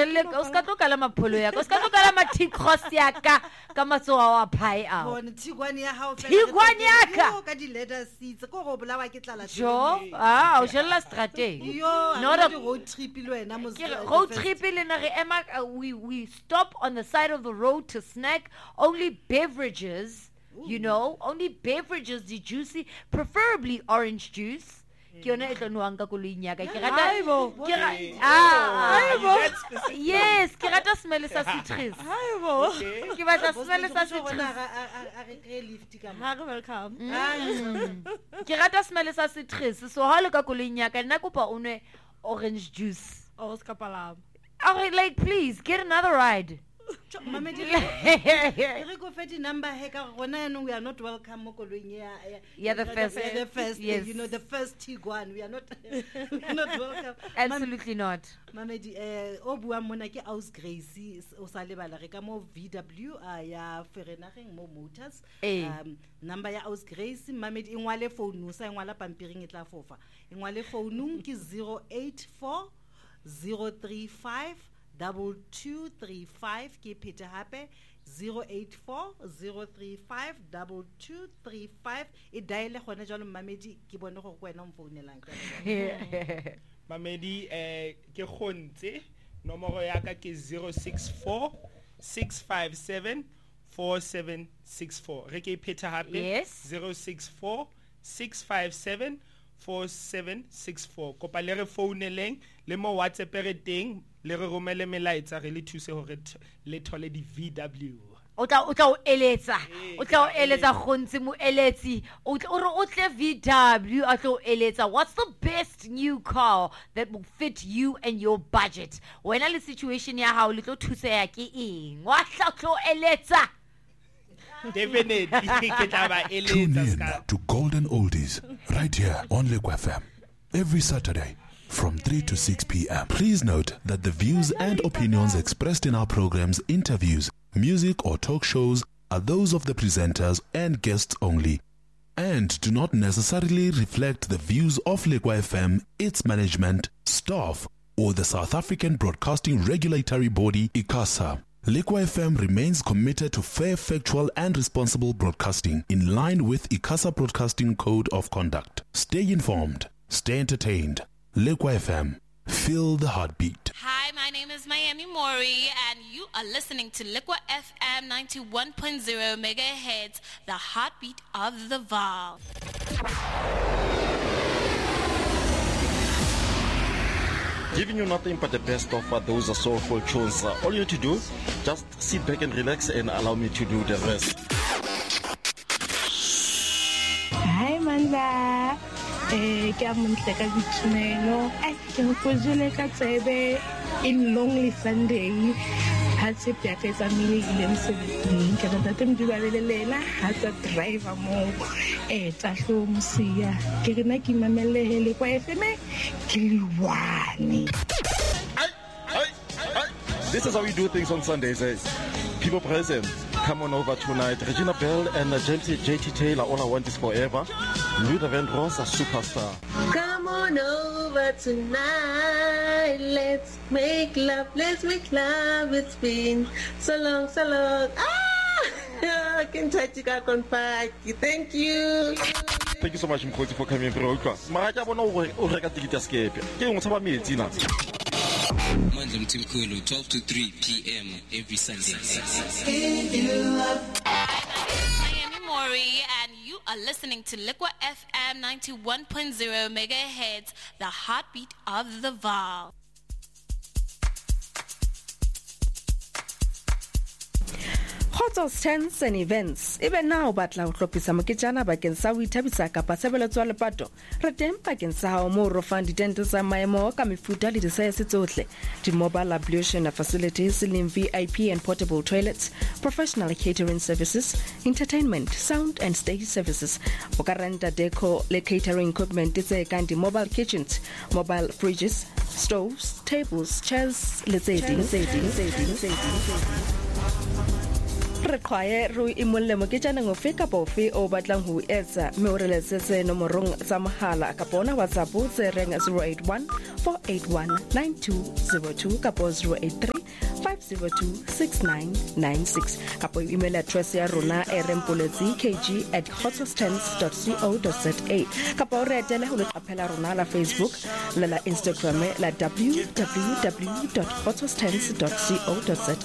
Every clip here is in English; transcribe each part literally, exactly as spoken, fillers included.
shelle o ska tlo kala mapholo ya ka o ska tlo kala mathi cross ya ka ka matsoa wa phai a bona thigwane ya hao fela thigwane ya ka ka di leather seats ko go bolawa ke tlala jo ah o shella strate yo not a road trip le wena mo road trip le na re ema we we stop on the side of the road to snack only beverages. Ooh. You know, only beverages, the juicy, preferably orange juice. Ke yona e tlo nwang ka koloing ya ka ke rata ke ah yes ke rata smell sa citrus haibo ke batla smell sa citrus a re ke lift ka ha welcome ke rata smell sa citrus so ha le ka koloing ya ka nna kopa o nwe orange juice o ska palama okay like please get another ride Mamedi re go feti number he ka gona no we are not welcome mo koloing ya yeah the first the first yes. You know the first Tiguan we are not we are not welcome absolutely Mam- not Mamedi eh o bua mona ke Aus Gracie o sa lebala re ka mo V W a ya Ferenageng mo Motors um number ya Aus Gracie Mamedi e ngwale phone sa ngwala pampiring e tla fofa e ngwale phone ke zero eight four zero three five double two three five ke pheta hape zero eight four zero three five double two three five e dial gone jalo Mamedi ke bone go kwena mo phounelang ka Mamedi eh ke khontse nomoro ya ka ke zero six four six five seven four seven six four re ke pheta hape yes zero six four six five seven four seven six four kopa le re founeleng le mo WhatsApp re teng le re romele melaetsa re le thuse hore le thole di V W o tla o tla o eletsa o tla o eletsa gontse mo eletsi o tla o tle V W a tla o eletsa what's the best new car that will fit you and your budget wena le situation ya hao le tlo thusea ke eng wa tla tlo eletsa definitely tune in to Golden Oldies right here on Liquid F M every Saturday from three to six p.m. Please note that the views and opinions expressed in our programs, interviews, music or talk shows are those of the presenters and guests only and do not necessarily reflect the views of Liquid F M, its management, staff or the South African Broadcasting Regulatory Body, ICASA. Liquid F M remains committed to fair, factual and responsible broadcasting in line with ICASA Broadcasting Code of Conduct. Stay informed, stay entertained. Liquid F M, feel the heartbeat. Hi, my name is Miami Mori and you are listening to Liquid F M ninety-one point zero megahertz, the heartbeat of the Vaal. Giving you nothing but the best of uh, those soulful tunes. Uh, all you need to do, just sit back and relax and allow me to do the rest. Hi, Manda. Eh, ke amontle ka ditumelo. Ai, ke go jole ka tsebe in Lonely Sunday. Ha se pya ka tsa mile ile msebetsing. Ke rata tem di ba lelela ha tsa driver mo. Eh, tsa hlomsia. Ke rena ke mamelle hele kwa F M ke liwane. This is how we do things on Sundays. Eh? People present, come on over tonight. Regina Bell and uh, J T Taylor, All I Want Is Forever. Luther Vandross, a superstar. Come on over tonight. Let's make love, let's make love. It's been so long, so long. Ah! I can touch you, I can fight you. Thank you. Thank you so much, Mkoti, for coming through. Maraja, I want to get to escape. Can you tell me, Tina? Monday Mtimkulu, twelve to three p.m. every Sunday. Miami Mori and you are listening to Liquid F M ninety-one point zero megahertz, the heartbeat of the Vaal. Hotels, tents and events. Even now, batla utlopisa moketjana bakeng sa ho ithabisa kapa tshebeletso ya lepato. Re teng bakeng sa hao mo ro fang ditente tsa maemo ka mefuta le disaese tsohle. Di mobile ablution facilities, lim V I P and portable toilets, professional catering services, entertainment, sound and stage services. O ka renta deco le catering equipment tse kang di mobile kitchens, mobile fridges, stoves, tables, chairs, le tse ding tse ding tse ding tse ding. re kgwae re imolle moketjaneng ofe kapa ofe o batlang ho etsa mme o re letsetse nomorong tsa mohala kapa ona WhatsApp tse reng zero eight one four eight one nine two zero two kapa zero eight three five zero two six nine nine six kapa email address ya rona e rempoletsi k g at hotstance dot co dot za kapa o re etele ho leqaphela rona la Facebook le la Instagram la w w w dot hotstance dot co dot za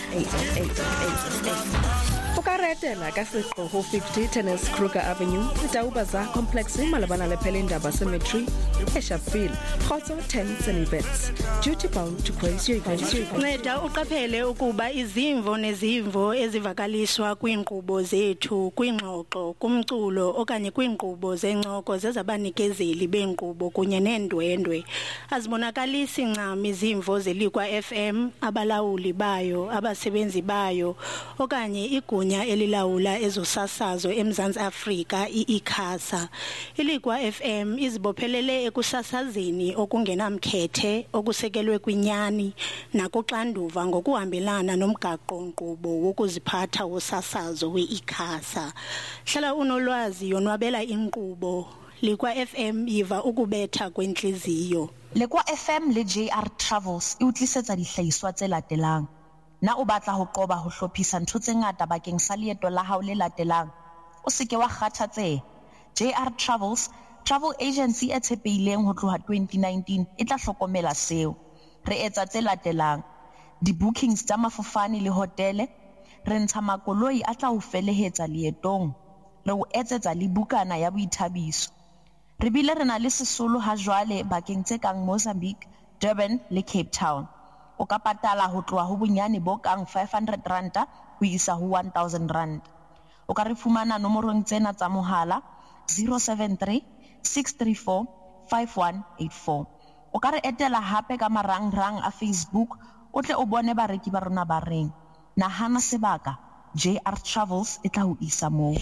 o ka retela ka seqo ho fifty Tennis Kruger Avenue Taubaza Complex malabana le Pelindaba Cemetery eSharpeville Khotso ten Events duty bound to grace your events. Nceda uqaphele ukuba izimvo nezimvo ezivakaliswa kwiinkqubo zethu kwingxoxo kumculo okanye kwiinkqubo zencoko zezabanikezeli beenkqubo kunye neendwendwe azibonakalisi ncam izimvo zelikwa F M abalawuli bayo abasebenzi bayo okanye igunya elilawula ezosasazo eMzantsi Afrika iICASA. Ilikwa F M izibophelele ekusasazeni okungenamkhethe okusekelwe kwinyani nakuxanduva ngokuhambelana nomgaqo nkqubo wokuziphatha wosasazo weICASA. Hlala unolwazi yonwabela inkqubo Likwa F M yiva ukubetha kwenhliziyo. Lekwa F M le J R Travels e utlisetsa dihlahiswa tse latelang. Na o batla ho qoba ho hlophisa ntho tse ngata bakeng sa leeto la hao le latelang, o se ke wa kgathatseha. J R Travels, travel agency e tshepehileng ho tloha twenty nineteen e tla hlokomela seo. Re etsa tse latelang: di-bookings tsa mafofane le hotele, re ntsha makoloi a tla o felehetsa leetong, re o etsetsa le bukana ya boithabiso. Re bile re na le sesolo ha jwale bakeng tse kang Mozambique, Durban le Cape Town. O ka patala ho tloha ho bonyane bo kang five hundred rand ho isa ho one thousand rand. O ka re fumana nomorong tsena tsa mohala zero seven three six three four five one eight four. O ka re etela hape ka marang-rang a Facebook o tle o bone bareki ba rona ba reng. Nahana sebaka, J R Travels e tla ho isa moo.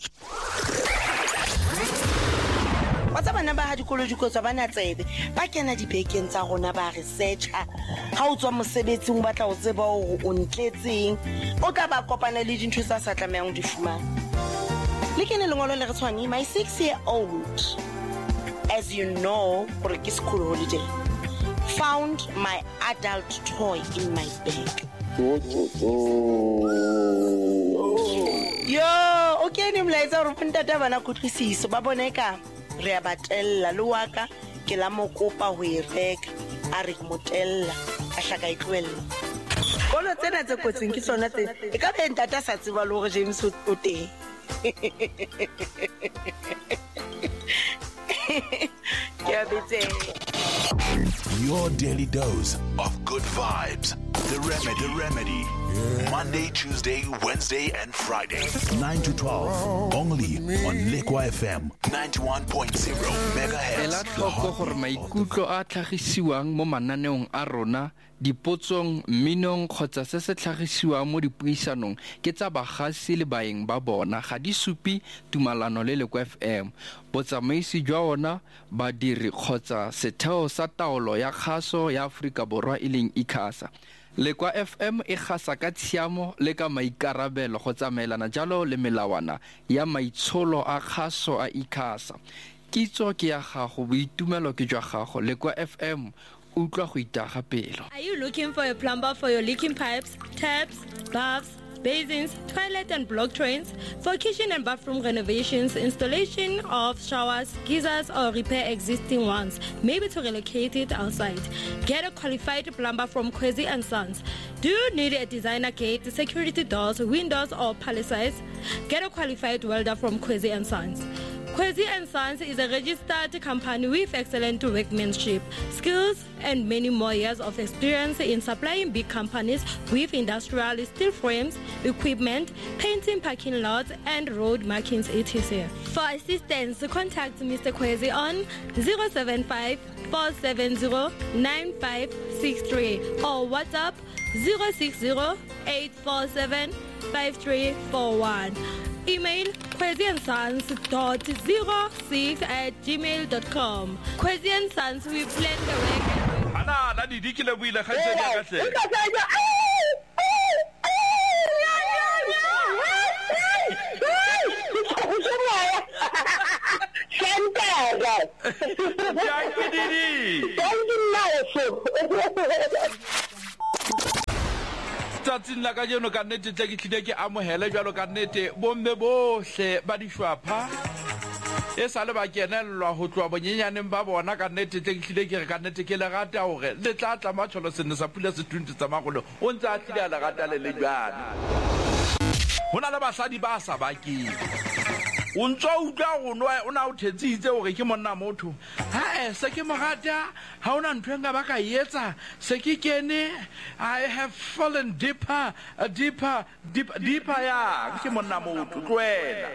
What's bana ba ha dikolo dikotsa bana tsebe ba kena dibekeng tsa rona ba researcher ha o tswa mosebetsing ba tla o tseba hore o ntletseng o ka ba kopana le dintho tsa sa tlamehang di fumana le kene lengolo le re tshwane my six year old, as you know, for a school holiday, found my adult toy in my bag. Yo, okay, ni mlaeza rupenda daba na kutrisiso baboneka re a batella le waka ke la mokopa ho e reka a re motella a hlaka itlwella kono tsena tse kotsing ke tsona tse e ka be ntata sa tseba le hore James o teng ke a betse. Your daily dose of good vibes. The Remedy. The Remedy. Yeah. Monday, Tuesday, Wednesday, and Friday. nine to twelve. Only on Lekwa F M. ninety-one point zero megahertz. Ela tlhoko gore maikutlo a tlhagisiwang mo mananeong a rona dipotsong minong kgotsa se se tlhagisiwang mo dipuisanong ke tsa bagasi le baeng ba bona ga di supi tumalano le Lekwa F M. Botsamaisi jwa ona badiri kgotsa setheo sa taolo ya kgaso ya Afrika Borwa e leng ICASA. Lekwa F M e gasa ka tshiamo le ka maikarabelo go tsamaelana jalo le melawana ya maitsholo a kgaso a ICASA. Kitso ke ya gago, boitumelo ke jwa gago. Lekwa F M utlwa go itaga pelo. Are you looking for a plumber for your leaking pipes, taps, baths, basins, toilet and block drains? For kitchen and bathroom renovations, installation of showers, geysers, or repair existing ones, maybe to relocate it outside. Get a qualified plumber from Kwezi and Sons. Do you need a designer gate, security doors, windows, or palisades? Get a qualified welder from Kwezi and Sons. Kwezi and Sons is a registered company with excellent workmanship, skills, and many more years of experience in supplying big companies with industrial steel frames, equipment, painting parking lots, and road markings, et cetera. For assistance, contact Mister Kwezi on zero seven five four seven zero nine five six three or WhatsApp zero six zero eight four seven five three four one. Email kwezieandsons dot zero six at gmail dot com. Kwezi and Sons, we plan the work. Ana, na di dikile buile khaitse ka tle. tsatsing la ka jeno ka nnete tle ke tlile ke amohele jalo ka nnete bomme bohle ba dishwapha e sa le ba kenellwa ho tloa bonyenyaneng ba bona ka nnete tle ke tlile ke re ka nnete ke le rata hore le tla tla matsholo sene sa pula se twenty tsa magolo o ntse a tlile a le rata le le jwana hona le basadi ba sa bakeng o ntse o utlwa go nwa o na o thetsitse gore ke monna motho ha se ke mogata ha ona ntho enga ba ka etsa se ke kene I have fallen deeper uh, deeper deeper deeper ya ke monna motho tloela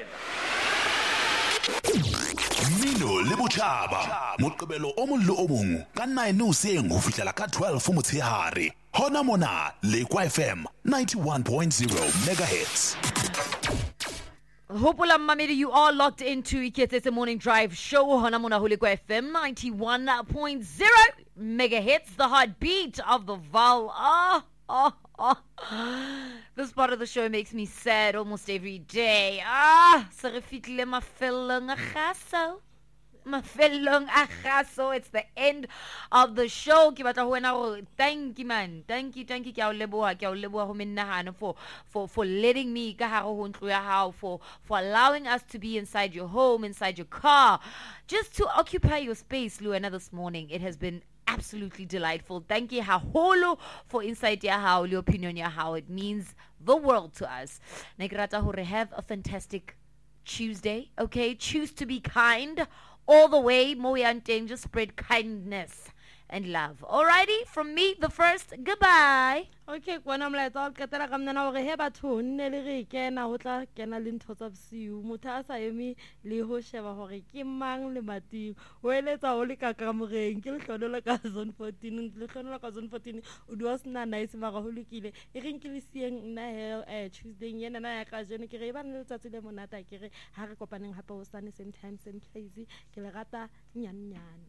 Mino le Botjhaba Moqebelo o mong le o mong ka nine hoseng ho fihlela ka twelve motshehare hona mona Lekwa F M ninety-one point zero megahertz. Hopola Mamedi, you are locked into Iketsetse Morning Drive Show hona mona ho Lekwa F M ninety-one point zero megahertz, the heartbeat of the Val. Ah, oh, oh. This part of the show makes me sad almost every day. Ah, se re fitlile mafelong a kgaso. Mafelong a kgaso. It's the end of the show. Ke batla ho wena go thank you man. Thank you, thank you. Ke a o leboha, ke a o leboha ho menahano for for for letting me ka hare ho ntlo ya hao, for for allowing us to be inside your home, inside your car, just to occupy your space, Luana, this morning. It has been absolutely delightful. Thank you haholo for insight ya hao, le opinion ya hao. It means the world to us. Ne ke rata hore have a fantastic Tuesday, okay? Choose to be kind all the way. Mo yanteng, just spread kindness and love. Alrighty, from me, the first, goodbye. Okay, kwana mlaetsa o ketela ka mnana hore he batho nne le re kena ho tla kena le ntho tsa bosiu motho a sa eme le ho sheba hore ke mang le mating o eletsa o le ka kamoreng ke le hlonela ka zone fourteen le hlonela ka zone fourteen o dua sna nice mara ho lokile e reng ke le sieng nna he eh Tuesday yena na ya ka jeno ke re ba nne letsatsi le monata ke re ha re kopaneng hape ho sane same time same place ke le rata nyane nyane.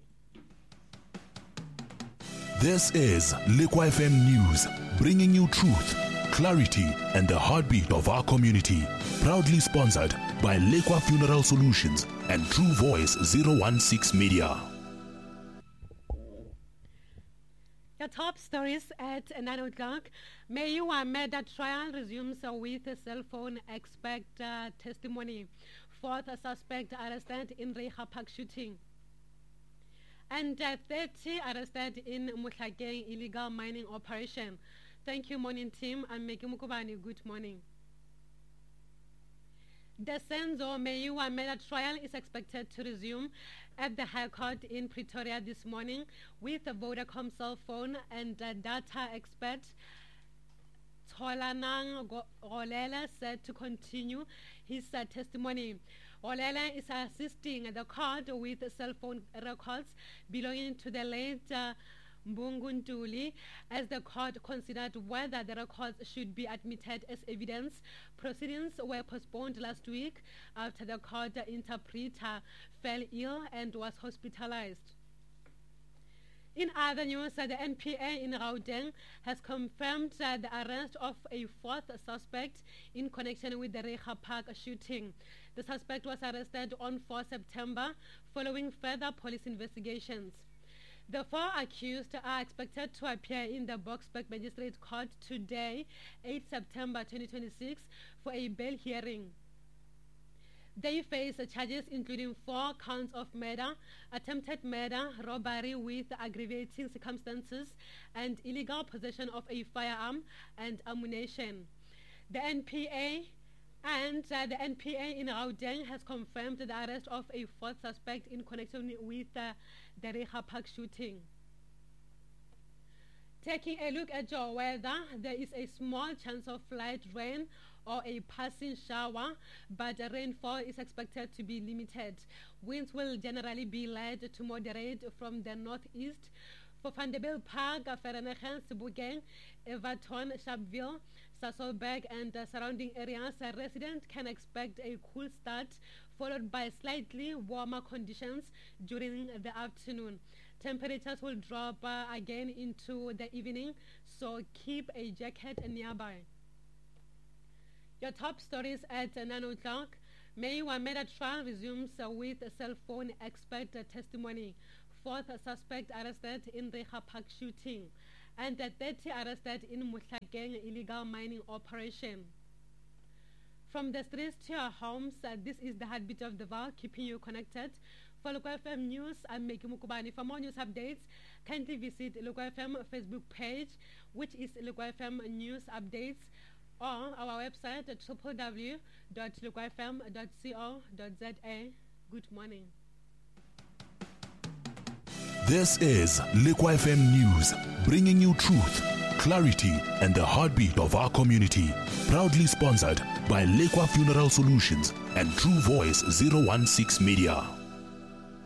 This is Lekwa F M News, bringing you truth, clarity, and the heartbeat of our community. Proudly sponsored by Lekwa Funeral Solutions and True Voice zero one six Media. Your top stories at nine o'clock. Mayu Ahmed trial resumes with a cell phone expert uh, testimony. Fourth suspect arrested in Reha Park shooting. And uh, thirty arrested in Mutlakeng illegal mining operation. Thank you, morning team. I'm Meki Mukubani. Good morning. The Senzo Mayu Ahmed trial is expected to resume at the High Court in Pretoria this morning with a Vodacom cell phone and uh, data expert Tolanang Rolela said to continue his uh, testimony. Olela is assisting the court with cell phone records belonging to the late uh, Mbunguntuli as the court considered whether the records should be admitted as evidence. Proceedings were postponed last week after the court interpreter fell ill and was hospitalized. In other news, uh, the N P A in Gauteng has confirmed uh, the arrest of a fourth suspect in connection with the Reha Park shooting. The suspect was arrested on fourth September following further police investigations. The four accused are expected to appear in the Boksburg Magistrate Court today, eighth September twenty twenty-six, for a bail hearing. They face charges including four counts of murder, attempted murder, robbery with aggravating circumstances, and illegal possession of a firearm and ammunition. The N P A and uh, the N P A in Gauteng has confirmed the arrest of a fourth suspect in connection with uh, the Reha Park shooting. Taking a look at your weather, there is a small chance of light rain or a passing shower, but the rainfall is expected to be limited. Winds will generally be light to moderate from the northeast. For Vanderbilt Park, Vereeniging, Sebokeng, Everton, Sharpeville, Sasolburg, and uh, surrounding areas, a resident can expect a cool start, followed by slightly warmer conditions during the afternoon. Temperatures will drop uh, again into the evening, so keep a jacket nearby. Your top stories at nine o'clock. Mayu Ahmed trial resumes uh, with a cell phone expert uh, testimony. Fourth suspect arrested in Reha Park shooting. and uh, thirty arrested in Muhlakeng illegal mining operation. From the streets to your homes, uh, this is the heartbeat of the Val, keeping you connected. For Local F M News, I'm Meki Mukubani. For more news updates, kindly visit Local F M Facebook page, which is Local F M News Updates, or our website at w w w dot local f m dot co dot z a. Good morning. This is Liqua F M News, bringing you truth, clarity, and the heartbeat of our community. Proudly sponsored by Liqua Funeral Solutions and True Voice zero one six Media.